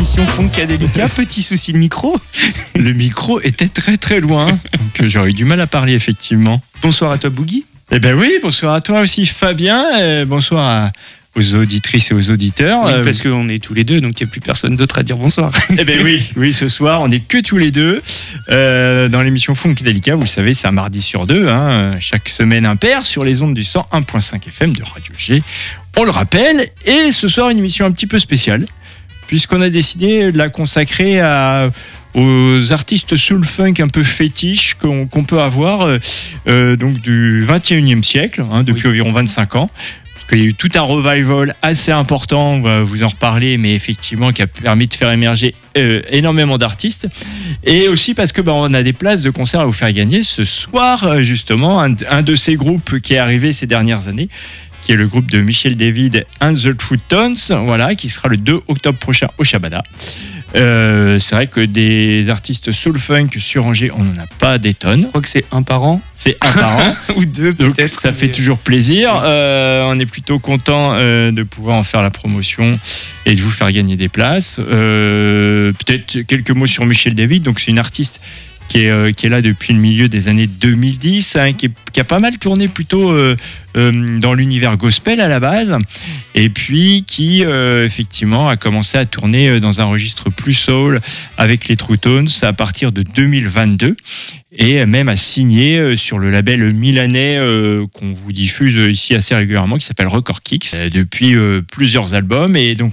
l'émission Funkadelica. Petit souci de micro. Le micro était très très loin, donc j'aurais eu du mal à parler effectivement. Bonsoir à toi Boogie. Eh ben oui, bonsoir à toi aussi Fabien, bonsoir aux auditrices et aux auditeurs. Oui, parce qu'on est tous les deux, donc il n'y a plus personne d'autre à dire bonsoir. Eh ben oui, ce soir on n'est que tous les deux dans l'émission Funkadelica. Vous le savez, c'est un mardi sur deux, chaque semaine impair sur les ondes du 101.5 FM de Radio G. On le rappelle, et ce soir une émission un petit peu spéciale, puisqu'on a décidé de la consacrer aux artistes soul funk un peu fétiches qu'on peut avoir donc du 21e siècle, depuis environ 25 ans. Parce qu'il y a eu tout un revival assez important, on va vous en reparler, mais effectivement qui a permis de faire émerger énormément d'artistes. Et aussi parce que on a des places de concert à vous faire gagner ce soir, justement, un de ces groupes qui est arrivé ces dernières années, qui est le groupe de Michel David and the True Tones, voilà, qui sera le 2 octobre prochain au Shabada. C'est vrai que des artistes soul funk sur Angers, on n'en a pas des tonnes. Je crois que c'est un par an. C'est un par an. Ou deux donc peut-être. Ça fait toujours plaisir. On est plutôt content de pouvoir en faire la promotion et de vous faire gagner des places. Peut-être quelques mots sur Michel David. Donc c'est une artiste qui est là depuis le milieu des années 2010, qui a pas mal tourné plutôt dans l'univers gospel à la base, et puis qui effectivement a commencé à tourner dans un registre plus soul avec les True Tones à partir de 2022, et même a signé sur le label milanais qu'on vous diffuse ici assez régulièrement, qui s'appelle Record Kicks, depuis plusieurs albums. Et donc